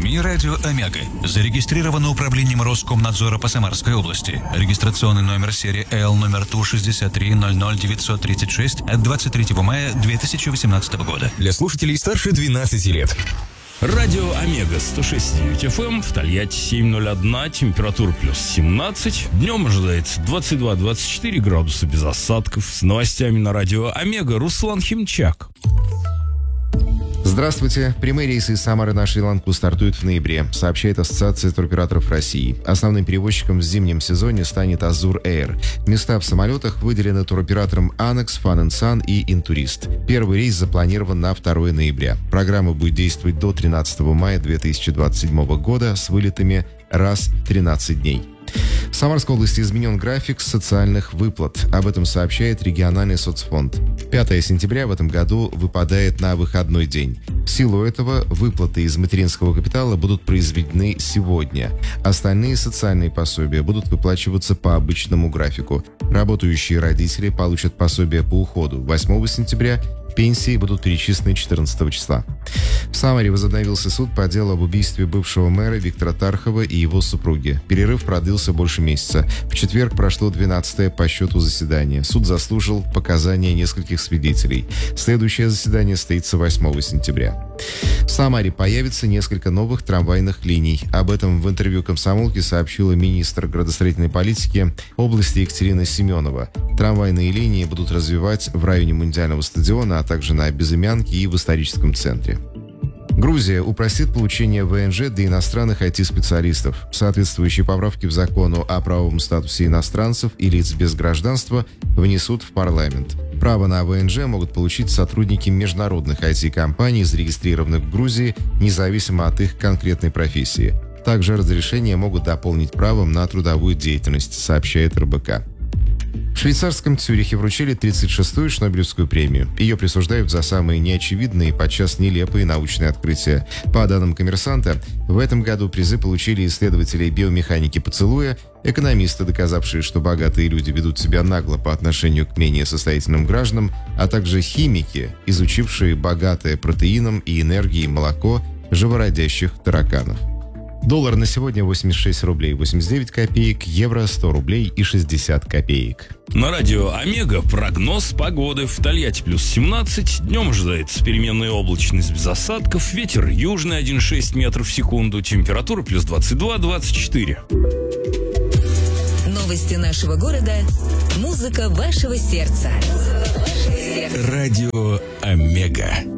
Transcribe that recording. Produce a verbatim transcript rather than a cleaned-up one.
СМИ «Радио Омега». Зарегистрировано управлением Роскомнадзора по Самарской области. Регистрационный номер серии Л номер Ту шестьдесят три ноль ноль девятьсот тридцать шесть от двадцать третьего мая две тысячи восемнадцатого года. Для слушателей старше двенадцати лет. Радио Омега сто шесть и девять эф эм, в Тольятти семь ноль один, температура плюс семнадцать. Днем ожидается двадцать два - двадцать четыре градуса без осадков. С новостями на Радио Омега Руслан Химчак. Здравствуйте. Прямые рейсы из Самары на Шри-Ланку стартуют в ноябре, сообщает Ассоциация туроператоров России. Основным перевозчиком в зимнем сезоне станет Azur Air. Места в самолетах выделены туроператорам Анекс, Fun and Sun и Интурист. Первый рейс запланирован на второе ноября. Программа будет действовать до тринадцатого мая две тысячи двадцать седьмого года с вылетами раз в тринадцать дней. В Самарской области изменен график социальных выплат. Об этом сообщает региональный соцфонд. пятого сентября в этом году выпадает на выходной день. В силу этого выплаты из материнского капитала будут произведены сегодня. Остальные социальные пособия будут выплачиваться по обычному графику. Работающие родители получат пособие по уходу восьмого сентября. Пенсии будут перечислены четырнадцатого числа. В Самаре возобновился суд по делу об убийстве бывшего мэра Виктора Тархова и его супруги. Перерыв продлился больше месяца. В четверг прошло двенадцатое по счету заседание. Суд заслушал показания нескольких свидетелей. Следующее заседание состоится восьмого сентября. В Самаре появится несколько новых трамвайных линий. Об этом в интервью «Комсомолке» сообщила министр градостроительной политики области Екатерина Семенова. Трамвайные линии будут развивать в районе Мундиального стадиона, а также на Безымянке и в историческом центре. Грузия упростит получение вэ эн жэ для иностранных ай ти-специалистов. Соответствующие поправки в закону о правовом статусе иностранцев и лиц без гражданства внесут в парламент. Право на вэ эн жэ могут получить сотрудники международных ай ти-компаний, зарегистрированных в Грузии, независимо от их конкретной профессии. Также разрешение могут дополнить правом на трудовую деятельность, сообщает эр бэ ка. В швейцарском Цюрихе вручили тридцать шестую Шнобелевскую премию. Ее присуждают за самые неочевидные и подчас нелепые научные открытия. По данным «Коммерсанта», в этом году призы получили исследователи биомеханики поцелуя, экономисты, доказавшие, что богатые люди ведут себя нагло по отношению к менее состоятельным гражданам, а также химики, изучившие богатое протеином и энергией молоко живородящих тараканов. Доллар на сегодня восемьдесят шесть рублей восемьдесят девять копеек, евро сто рублей и шестьдесят копеек. На Радио Омега прогноз погоды. В Тольятти плюс семнадцать. Днем ожидается переменная облачность без осадков. Ветер южный один и шесть метров в секунду. Температура плюс двадцать два - двадцать четыре. Новости нашего города. Музыка вашего сердца. Радио Омега.